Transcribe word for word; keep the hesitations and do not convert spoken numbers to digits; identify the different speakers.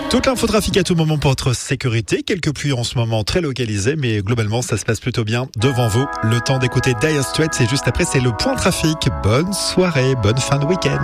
Speaker 1: Toute l'info trafic à tout moment pour votre sécurité. Quelques pluies en ce moment très localisées, mais globalement ça se passe plutôt bien devant vous. Le temps d'écouter Dire Straits, c'est juste après, c'est le point trafic. Bonne soirée, bonne fin de week-end.